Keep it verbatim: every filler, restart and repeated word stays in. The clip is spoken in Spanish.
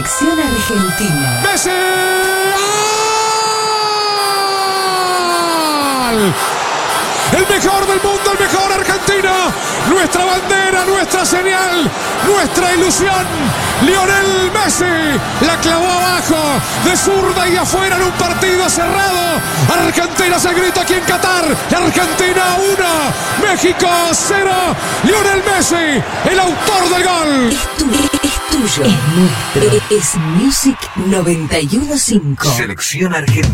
Selección Argentina. ¡Messi! ¡Gol! El mejor del mundo, el mejor Argentina. Nuestra bandera, nuestra señal, nuestra ilusión. Lionel Messi la clavó abajo, de zurda y afuera en un partido cerrado. Argentina se grita aquí en Qatar. Argentina uno, México cero. Lionel Messi, el autor del gol. Es, tu, es tuyo, es nuestro. Es Music noventa y uno punto cinco. Selección Argentina.